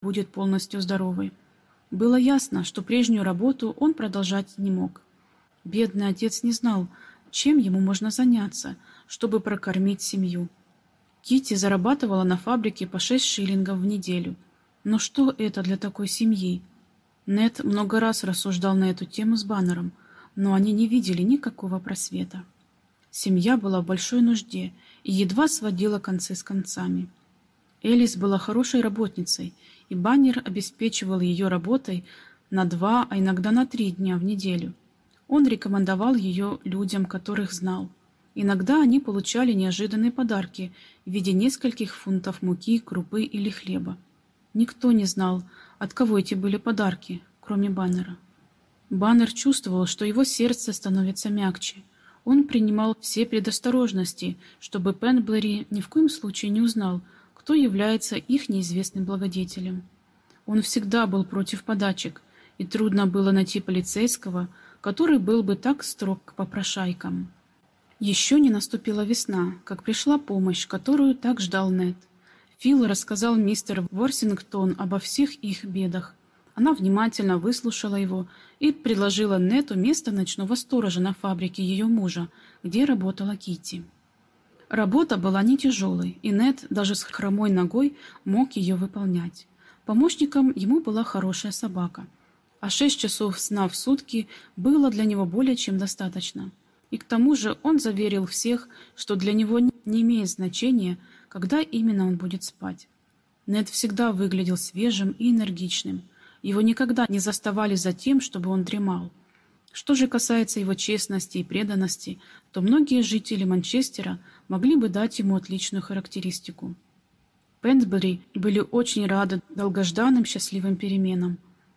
будет полностью здоровой. Было ясно, что прежнюю работу он продолжать не мог. Бедный отец не знал, чем ему можно заняться, чтобы прокормить семью. Китти зарабатывала на фабрике по 6 шиллингов в неделю. Но что это для такой семьи? Нед много раз рассуждал на эту тему с Баннером, но они не видели никакого просвета. Семья была в большой нужде и едва сводила концы с концами. Элис была хорошей работницей, и Баннер обеспечивал ее работой на 2, а иногда на 3 дня в неделю. Он рекомендовал ее людям, которых знал. Иногда они получали неожиданные подарки в виде нескольких фунтов муки, крупы или хлеба. Никто не знал, от кого эти были подарки, кроме Баннера. Баннер чувствовал, что его сердце становится мягче. Он принимал все предосторожности, чтобы Пенблери ни в коем случае не узнал, кто является их неизвестным благодетелем. Он всегда был против подачек, и трудно было найти полицейского, который был бы так строг к попрошайкам. Еще не наступила весна, как пришла помощь, которую так ждал Нед. Фил рассказал мистер Ворсингтон обо всех их бедах. Она внимательно выслушала его и предложила Нету место ночного сторожа на фабрике ее мужа, где работала Китти. Работа была не тяжелой, и Нед даже с хромой ногой мог ее выполнять. Помощником ему была хорошая собака, а 6 часов сна в сутки было для него более чем достаточно. И к тому же он заверил всех, что для него не имеет значения, когда именно он будет спать. Нед всегда выглядел свежим и энергичным. Его никогда не заставали за тем, чтобы он дремал. Что же касается его честности и преданности, то многие жители Манчестера могли бы дать ему отличную характеристику. Пенсбери были очень рады долгожданным счастливым переменам.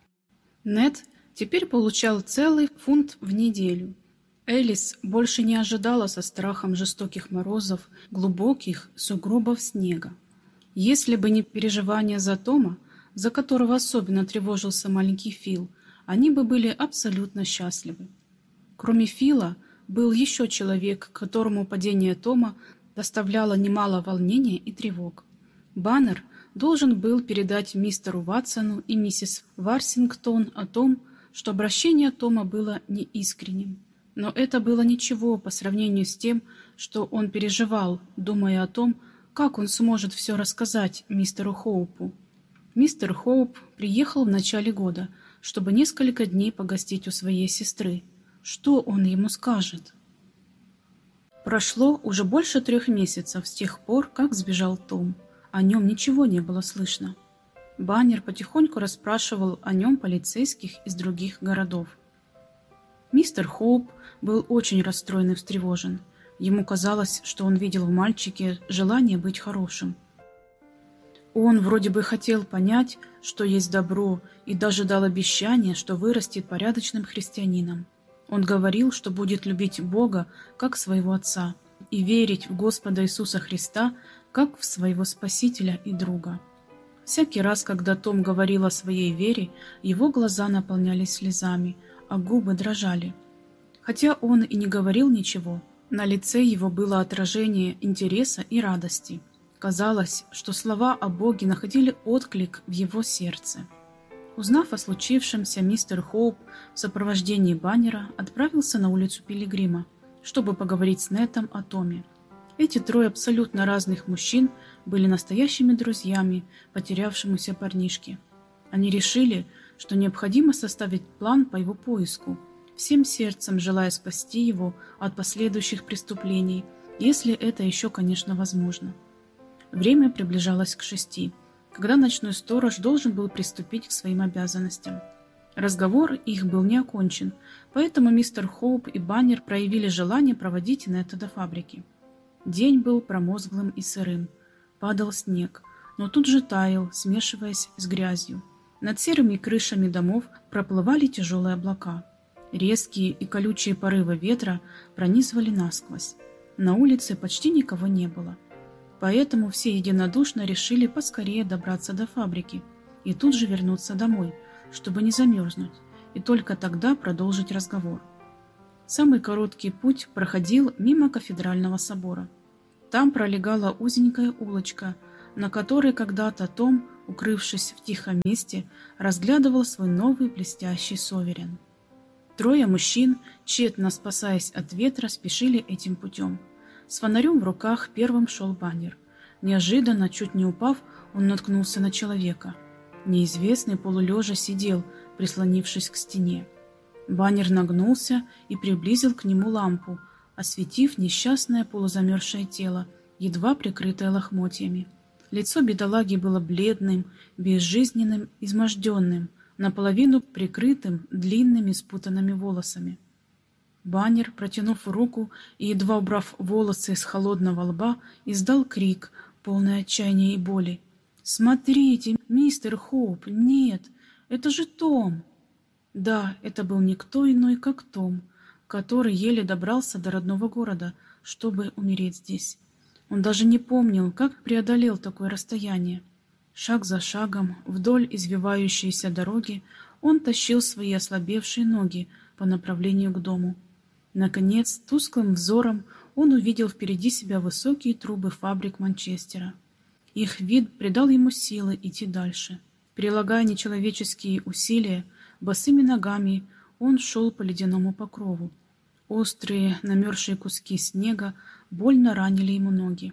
Нед теперь получал целый фунт в неделю. Элис больше не ожидала со страхом жестоких морозов, глубоких сугробов снега. Если бы не переживания за Тома, за которого особенно тревожился маленький Фил, они бы были абсолютно счастливы. Кроме Фила, был еще человек, которому падение Тома доставляло немало волнения и тревог. Баннер должен был передать мистеру Ватсону и миссис Варсингтон о том, что обращение Тома было неискренним. Но это было ничего по сравнению с тем, что он переживал, думая о том, как он сможет все рассказать мистеру Хоупу. Мистер Хоуп приехал в начале года, чтобы несколько дней погостить у своей сестры. Что он ему скажет? Прошло уже больше 3 месяцев с тех пор, как сбежал Том. О нем ничего не было слышно. Баннер потихоньку расспрашивал о нем полицейских из других городов. Мистер Хоуп был очень расстроен и встревожен. Ему казалось, что он видел в мальчике желание быть хорошим. Он вроде бы хотел понять, что есть добро, и даже дал обещание, что вырастет порядочным христианином. Он говорил, что будет любить Бога, как своего Отца, и верить в Господа Иисуса Христа, как в своего Спасителя и друга. Всякий раз, когда Том говорил о своей вере, его глаза наполнялись слезами, а губы дрожали. Хотя он и не говорил ничего, на лице его было отражение интереса и радости. Казалось, что слова о Боге находили отклик в его сердце. Узнав о случившемся, мистер Хоуп в сопровождении Баннера отправился на улицу Пилигрима, чтобы поговорить с Нетом о Томе. Эти 3 абсолютно разных мужчин были настоящими друзьями потерявшемуся парнишке. Они решили, что необходимо составить план по его поиску, всем сердцем желая спасти его от последующих преступлений, если это еще, конечно, возможно. Время приближалось к 6, когда ночной сторож должен был приступить к своим обязанностям. Разговор их был не окончен, поэтому мистер Хоуп и Баннер проявили желание проводить Нета до фабрики. День был промозглым и сырым. Падал снег, но тут же таял, смешиваясь с грязью. Над серыми крышами домов проплывали тяжелые облака. Резкие и колючие порывы ветра пронизывали насквозь. На улице почти никого не было. Поэтому все единодушно решили поскорее добраться до фабрики и тут же вернуться домой, чтобы не замерзнуть, и только тогда продолжить разговор. Самый короткий путь проходил мимо кафедрального собора. Там пролегала узенькая улочка, на которой когда-то Том укрывшись в тихом месте, разглядывал свой новый блестящий соверен. Трое мужчин, тщетно спасаясь от ветра, спешили этим путем. С фонарем в руках первым шел Баннер. Неожиданно, чуть не упав, он наткнулся на человека. Неизвестный полулежа сидел, прислонившись к стене. Баннер нагнулся и приблизил к нему лампу, осветив несчастное полузамерзшее тело, едва прикрытое лохмотьями. Лицо бедолаги было бледным, безжизненным, изможденным, наполовину прикрытым длинными спутанными волосами. Баннер, протянув руку и едва убрав волосы с холодного лба, издал крик, полный отчаяния и боли. «Смотрите, мистер Хоуп, нет, это же Том!» Да, это был никто иной, как Том, который еле добрался до родного города, чтобы умереть здесь. Он даже не помнил, как преодолел такое расстояние. Шаг за шагом, вдоль извивающейся дороги, он тащил свои ослабевшие ноги по направлению к дому. Наконец, тусклым взором он увидел впереди себя высокие трубы фабрик Манчестера. Их вид придал ему силы идти дальше. Прилагая нечеловеческие усилия, босыми ногами он шел по ледяному покрову. Острые, намерзшие куски снега больно ранили ему ноги.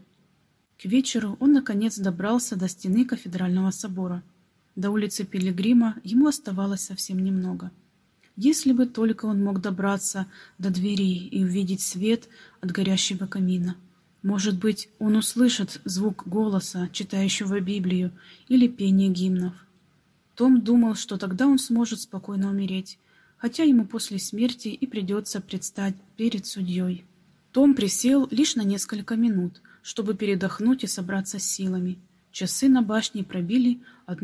К вечеру он, наконец, добрался до стены кафедрального собора. До улицы Пилигрима ему оставалось совсем немного. Если бы только он мог добраться до двери и увидеть свет от горящего камина. Может быть, он услышит звук голоса, читающего Библию, или пение гимнов. Том думал, что тогда он сможет спокойно умереть, хотя ему после смерти и придется предстать перед судьей. Том присел лишь на несколько минут, чтобы передохнуть и собраться с силами. Часы на башне пробили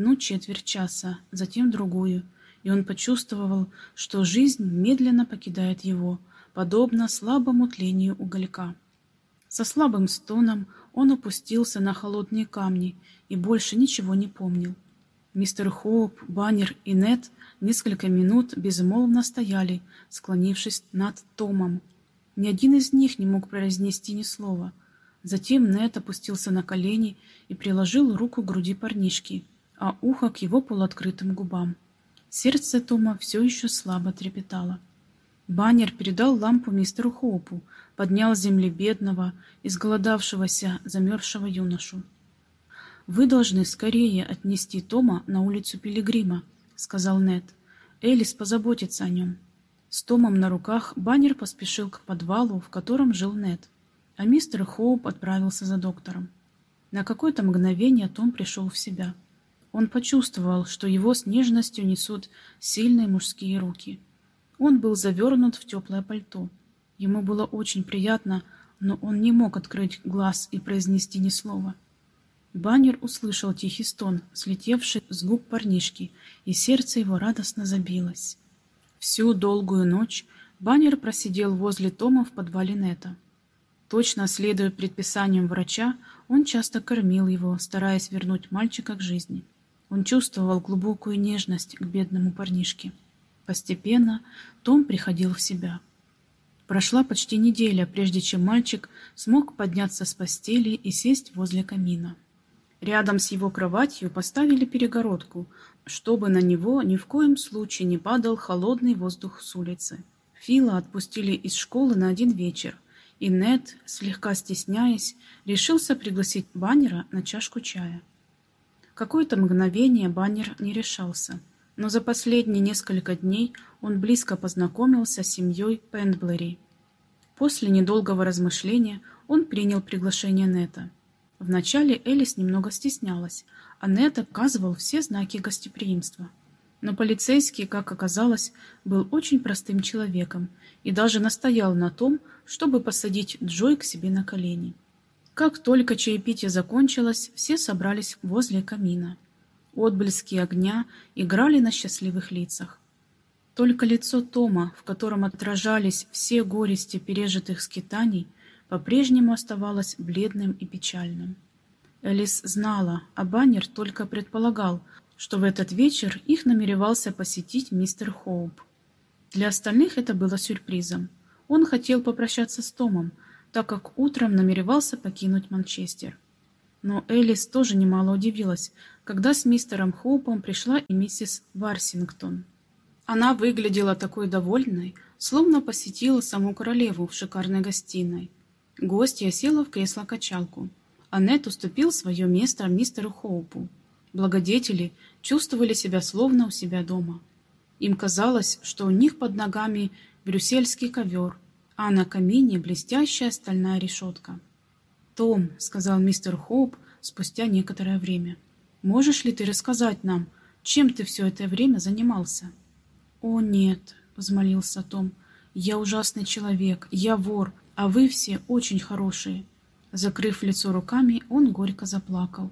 1/4 часа, затем другую, и он почувствовал, что жизнь медленно покидает его, подобно слабому тлению уголька. Со слабым стоном он опустился на холодные камни и больше ничего не помнил. Мистер Хоуп, Баннер и Нед несколько минут безмолвно стояли, склонившись над Томом. Ни один из них не мог произнести ни слова. Затем Нед опустился на колени и приложил руку к груди парнишки, а ухо к его полуоткрытым губам. Сердце Тома все еще слабо трепетало. Баннер передал лампу мистеру Хоупу, поднял с земли бедного, изголодавшегося, замерзшего юношу. «Вы должны скорее отнести Тома на улицу Пилигрима», — сказал Нед. «Элис позаботится о нем». С Томом на руках Баннер поспешил к подвалу, в котором жил Нед, а мистер Хоуп отправился за доктором. На какое-то мгновение Том пришел в себя. Он почувствовал, что его с нежностью несут сильные мужские руки. Он был завернут в теплое пальто. Ему было очень приятно, но он не мог открыть глаз и произнести ни слова. Баннер услышал тихий стон, слетевший с губ парнишки, и сердце его радостно забилось. Всю долгую ночь Баннер просидел возле Тома в подвале Нета. Точно следуя предписаниям врача, он часто кормил его, стараясь вернуть мальчика к жизни. Он чувствовал глубокую нежность к бедному парнишке. Постепенно Том приходил в себя. Прошла почти неделя, прежде чем мальчик смог подняться с постели и сесть возле камина. Рядом с его кроватью поставили перегородку, чтобы на него ни в коем случае не падал холодный воздух с улицы. Фила отпустили из школы на один вечер, и Нед, слегка стесняясь, решился пригласить Баннера на чашку чая. Какое-то мгновение Баннер не решался, но за последние несколько дней он близко познакомился с семьей Пендлери. После недолгого размышления он принял приглашение Нета. Вначале Элис немного стеснялась, а Нед оказывал все знаки гостеприимства. Но полицейский, как оказалось, был очень простым человеком и даже настоял на том, чтобы посадить Джой к себе на колени. Как только чаепитие закончилось, все собрались возле камина. Отблески огня играли на счастливых лицах. Только лицо Тома, в котором отражались все горести пережитых скитаний, по-прежнему оставалось бледным и печальным. Элис знала, а Баннер только предполагал, что в этот вечер их намеревался посетить мистер Хоуп. Для остальных это было сюрпризом. Он хотел попрощаться с Томом, так как утром намеревался покинуть Манчестер. Но Элис тоже немало удивилась, когда с мистером Хоупом пришла и миссис Варсингтон. Она выглядела такой довольной, словно посетила саму королеву в шикарной гостиной. Гостья села в кресло-качалку. Аннет уступил свое место мистеру Хоупу. Благодетели чувствовали себя словно у себя дома. Им казалось, что у них под ногами брюссельский ковер, а на камине блестящая стальная решетка. «Том», — сказал мистер Хоуп спустя некоторое время, — «можешь ли ты рассказать нам, чем ты все это время занимался?» «О, нет», — взмолился Том, — «я ужасный человек, я вор, а вы все очень хорошие». Закрыв лицо руками, он горько заплакал.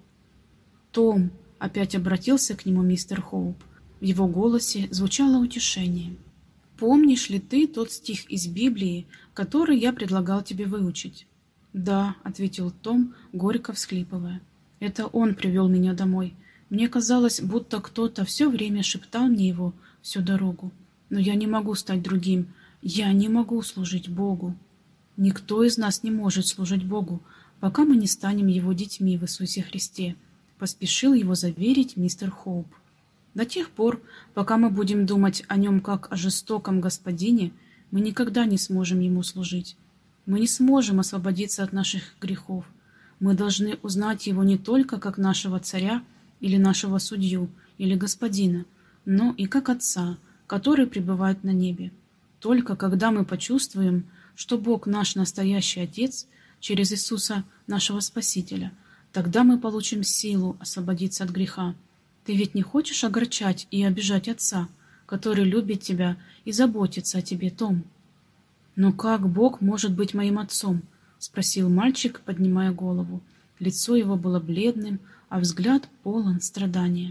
«Том», — опять обратился к нему мистер Хоуп, в его голосе звучало утешение. «Помнишь ли ты тот стих из Библии, который я предлагал тебе выучить?» «Да», — ответил Том, горько всхлипывая. «Это он привел меня домой. Мне казалось, будто кто-то все время шептал мне его всю дорогу. Но я не могу стать другим. Я не могу служить Богу. Никто из нас не может служить Богу, пока мы не станем Его детьми в Иисусе Христе», — поспешил его заверить мистер Хоуп. «До тех пор, пока мы будем думать о нем как о жестоком господине, мы никогда не сможем ему служить. Мы не сможем освободиться от наших грехов. Мы должны узнать его не только как нашего царя или нашего судью или господина, но и как Отца, который пребывает на небе. Только когда мы почувствуем, что Бог наш настоящий Отец через Иисуса, нашего Спасителя, тогда мы получим силу освободиться от греха. Ты ведь не хочешь огорчать и обижать Отца, который любит тебя и заботится о тебе, Том?» «Но как Бог может быть моим отцом?» — спросил мальчик, поднимая голову. Лицо его было бледным, а взгляд полон страдания.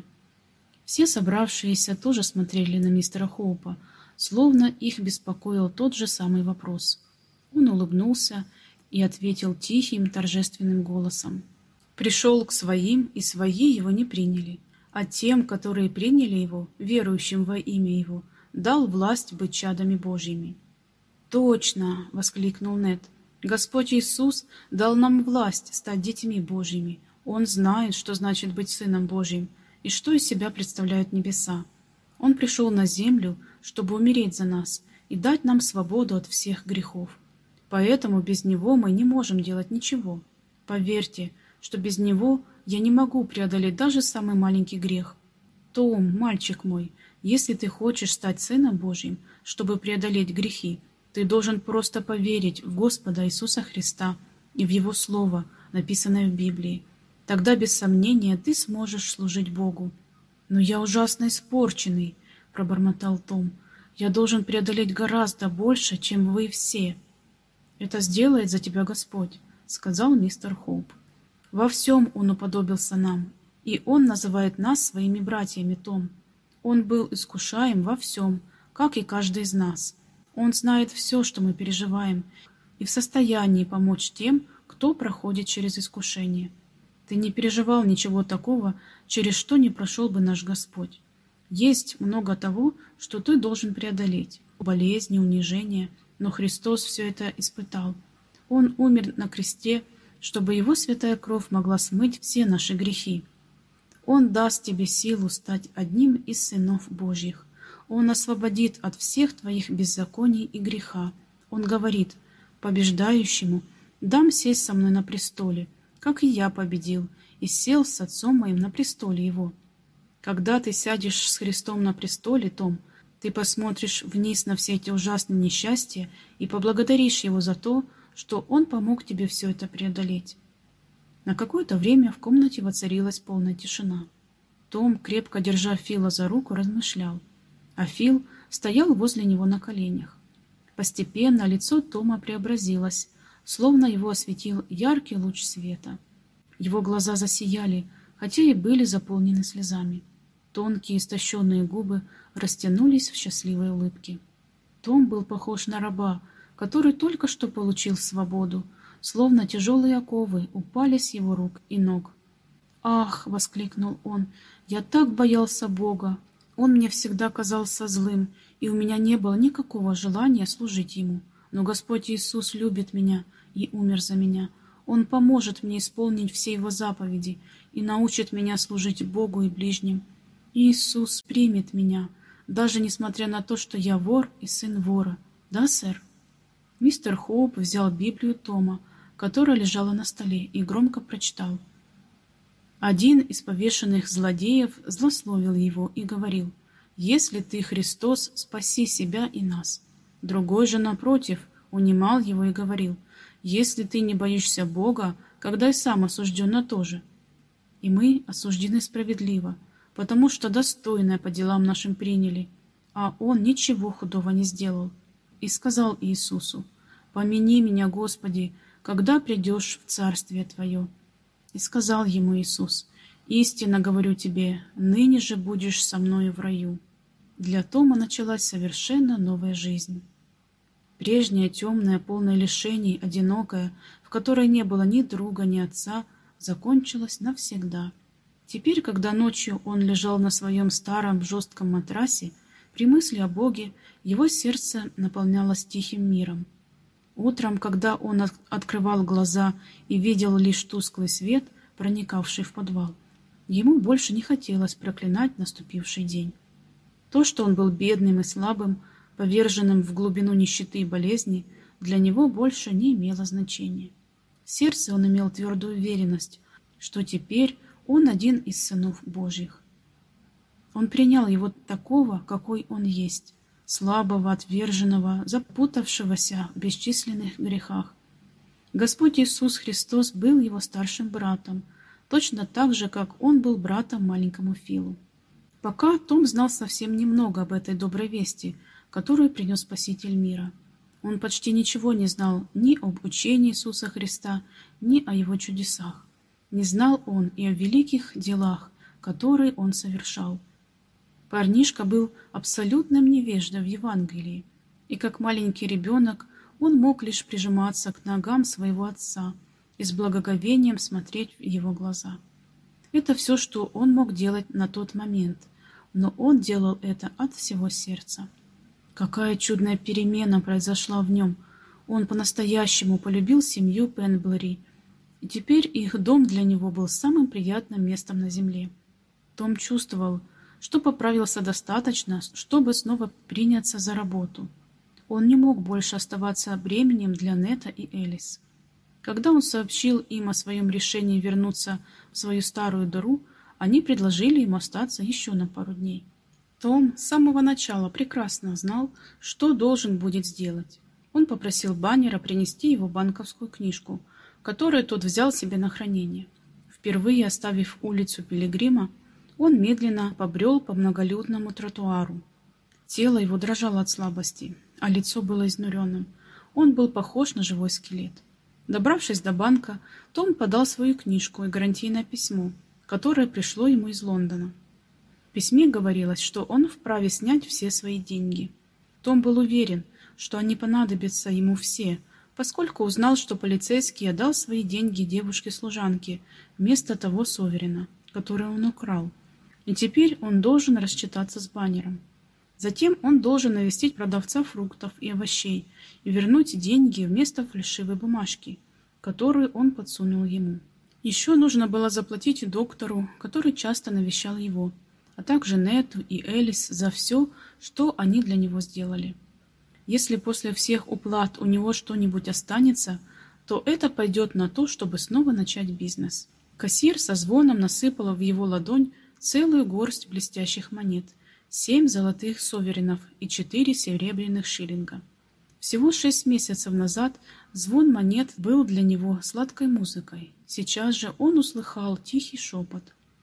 Все собравшиеся тоже смотрели на мистера Хоупа, словно их беспокоил тот же самый вопрос. Он улыбнулся и ответил тихим, торжественным голосом. «Пришел к своим, и свои его не приняли, а тем, которые приняли его, верующим во имя его, дал власть быть чадами Божьими». «Точно!» — воскликнул Нед. «Господь Иисус дал нам власть стать детьми Божьими. Он знает, что значит быть Сыном Божьим и что из себя представляют небеса. Он пришел на землю, чтобы умереть за нас и дать нам свободу от всех грехов. Поэтому без Него мы не можем делать ничего. Поверьте, что без Него я не могу преодолеть даже самый маленький грех. Том, мальчик мой, если ты хочешь стать Сыном Божьим, чтобы преодолеть грехи, ты должен просто поверить в Господа Иисуса Христа и в Его Слово, написанное в Библии. Тогда, без сомнения, ты сможешь служить Богу». «Но я ужасно испорченный», — пробормотал Том. «Я должен преодолеть гораздо больше, чем вы все». «Это сделает за тебя Господь», — сказал мистер Хоуп. «Во всем Он уподобился нам, и Он называет нас своими братьями, Том. Он был искушаем во всем, как и каждый из нас. Он знает все, что мы переживаем, и в состоянии помочь тем, кто проходит через искушение. Ты не переживал ничего такого, через что не прошел бы наш Господь. Есть много того, что ты должен преодолеть, болезни, унижения, но Христос все это испытал. Он умер на кресте, чтобы Его святая кровь могла смыть все наши грехи. Он даст тебе силу стать одним из сынов Божьих. Он освободит от всех твоих беззаконий и греха. Он говорит: побеждающему дам сесть со мной на престоле, как и я победил, и сел с Отцом моим на престоле Его. Когда ты сядешь с Христом на престоле, Том, ты посмотришь вниз на все эти ужасные несчастья и поблагодаришь Его за то, что Он помог тебе все это преодолеть». На какое-то время в комнате воцарилась полная тишина. Том, крепко держа Фила за руку, размышлял, а Фил стоял возле него на коленях. Постепенно лицо Тома преобразилось, словно его осветил яркий луч света. Его глаза засияли, хотя и были заполнены слезами. Тонкие истощенные губы растянулись в счастливой улыбке. Том был похож на раба, который только что получил свободу, словно тяжелые оковы упали с его рук и ног. «Ах!» — воскликнул он. «Я так боялся Бога! Он мне всегда казался злым, и у меня не было никакого желания служить Ему. Но Господь Иисус любит меня и умер за меня. Он поможет мне исполнить все его заповеди и научит меня служить Богу и ближним. Иисус примет меня, даже несмотря на то, что я вор и сын вора. Да, сэр?» Мистер Хоуп взял Библию Тома, которая лежала на столе, и громко прочитал. Один из повешенных злодеев злословил его и говорил: «Если ты Христос, спаси себя и нас». Другой же, напротив, унимал его и говорил: «Если ты не боишься Бога, когда и сам осужден на то же». И мы осуждены справедливо, потому что достойное по делам нашим приняли, а он ничего худого не сделал. И сказал Иисусу: «Помяни меня, Господи, когда придешь в Царствие Твое». И сказал ему Иисус: «Истинно говорю тебе, ныне же будешь со мною в раю». Для Тома началась совершенно новая жизнь. Прежняя темная, полная лишений, одинокая, в которой не было ни друга, ни отца, закончилась навсегда. Теперь, когда ночью он лежал на своем старом жестком матрасе, при мысли о Боге его сердце наполнялось тихим миром. Утром, когда он открывал глаза и видел лишь тусклый свет, проникавший в подвал, ему больше не хотелось проклинать наступивший день. То, что он был бедным и слабым, поверженным в глубину нищеты и болезни, для него больше не имело значения. В сердце он имел твердую уверенность, что теперь он один из сынов Божьих. Он принял его такого, какой он есть, слабого, отверженного, запутавшегося в бесчисленных грехах. Господь Иисус Христос был его старшим братом, точно так же, как он был братом маленькому Филу. Пока Том знал совсем немного об этой доброй вести, которую принес Спаситель мира. Он почти ничего не знал ни об учении Иисуса Христа, ни о его чудесах. Не знал он и о великих делах, которые он совершал. Парнишка был абсолютным невеждой в Евангелии, и как маленький ребенок он мог лишь прижиматься к ногам своего отца и с благоговением смотреть в его глаза. Это все, что он мог делать на тот момент, но он делал это от всего сердца. Какая чудная перемена произошла в нем! Он по-настоящему полюбил семью Пенблери, и теперь их дом для него был самым приятным местом на земле. Том чувствовал, что поправился достаточно, чтобы снова приняться за работу. Он не мог больше оставаться бременем для Нета и Элис. Когда он сообщил им о своем решении вернуться в свою старую дыру, они предложили ему остаться еще на пару дней. Том с самого начала прекрасно знал, что должен будет сделать. Он попросил Баннера принести его банковскую книжку, которую тот взял себе на хранение. Впервые оставив улицу Пилигрима, он медленно побрел по многолюдному тротуару. Тело его дрожало от слабости, а лицо было изнуренным. Он был похож на живой скелет. Добравшись до банка, Том подал свою книжку и гарантийное письмо, которое пришло ему из Лондона. В письме говорилось, что он вправе снять все свои деньги. Том был уверен, что они понадобятся ему все, поскольку узнал, что полицейский отдал свои деньги девушке-служанке вместо того суверена, который он украл. И теперь он должен рассчитаться с Баннером. Затем он должен навестить продавца фруктов и овощей и вернуть деньги вместо фальшивой бумажки, которую он подсунул ему. Еще нужно было заплатить доктору, который часто навещал его, а также Нету и Элис за все, что они для него сделали. Если после всех уплат у него что-нибудь останется, то это пойдет на то, чтобы снова начать бизнес. Кассир со звоном насыпала в его ладонь целую горсть блестящих монет, 7 золотых суверенов и 4 серебряных шиллинга. Всего 6 месяцев назад звон монет был для него сладкой музыкой. Сейчас же он услыхал тихий шепот.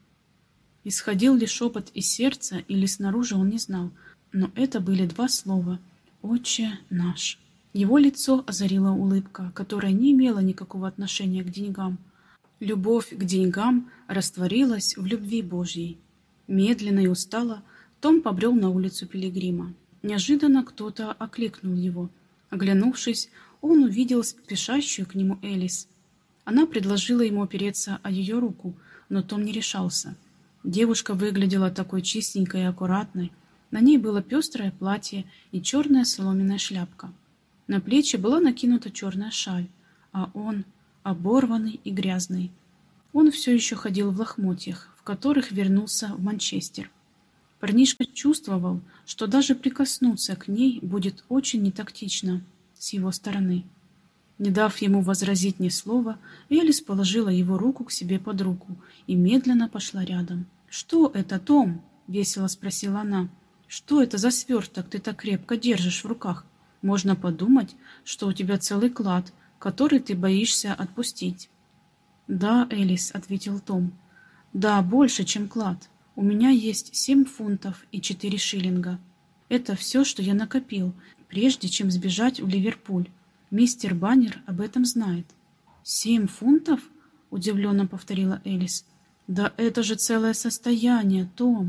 Исходил ли шепот из сердца или снаружи, он не знал, но это были 2 слова: «Отче наш». Его лицо озарила улыбка, которая не имела никакого отношения к деньгам. Любовь к деньгам растворилась в любви Божьей. Медленно и устало Том побрел на улицу Пилигрима. Неожиданно кто-то окликнул его. Оглянувшись, он увидел спешащую к нему Элис. Она предложила ему опереться о ее руку, но Том не решался. Девушка выглядела такой чистенькой и аккуратной. На ней было пестрое платье и черная соломенная шляпка. На плечи была накинута черная шаль, а оборванный и грязный. Он все еще ходил в лохмотьях, в которых вернулся в Манчестер. Парнишка чувствовал, что даже прикоснуться к ней будет очень нетактично с его стороны. Не дав ему возразить ни слова, Элис положила его руку к себе под руку и медленно пошла рядом. «Что это, Том?» — весело спросила она. «Что это за сверток ты так крепко держишь в руках? Можно подумать, что у тебя целый клад, который ты боишься отпустить». «Да, Элис», — ответил Том. «Да, больше, чем клад. У меня есть 7 фунтов и 4 шиллинга. Это все, что я накопил, прежде чем сбежать в Ливерпуль. Мистер Баннер об этом знает». «7 фунтов?» — удивленно повторила Элис. «Да это же целое состояние, Том.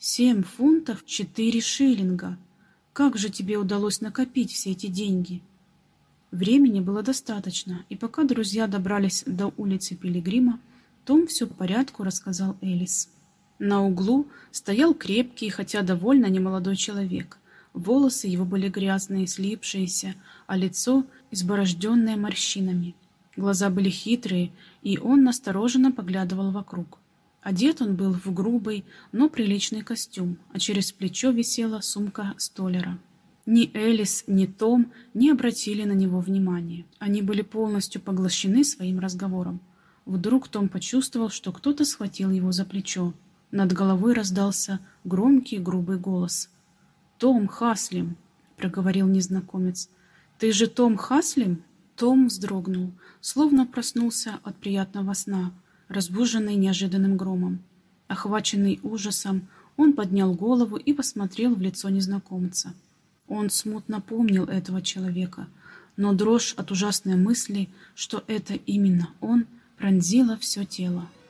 7 фунтов 4 шиллинга. Как же тебе удалось накопить все эти деньги?» Времени было достаточно, и пока друзья добрались до улицы Пилигрима, Том все по порядку рассказал Элис. На углу стоял крепкий, хотя довольно немолодой человек. Волосы его были грязные, слипшиеся, а лицо изборожденное морщинами. Глаза были хитрые, и он настороженно поглядывал вокруг. Одет он был в грубый, но приличный костюм, а через плечо висела сумка столяра. Ни Элис, ни Том не обратили на него внимания. Они были полностью поглощены своим разговором. Вдруг Том почувствовал, что кто-то схватил его за плечо. Над головой раздался громкий грубый голос. «Том Хаслим», — проговорил незнакомец. «Ты же Том Хаслим?» Том вздрогнул, словно проснулся от приятного сна, разбуженный неожиданным громом. Охваченный ужасом, он поднял голову и посмотрел в лицо незнакомца. Он смутно помнил этого человека, но дрожь от ужасной мысли, что это именно он, пронзила все тело.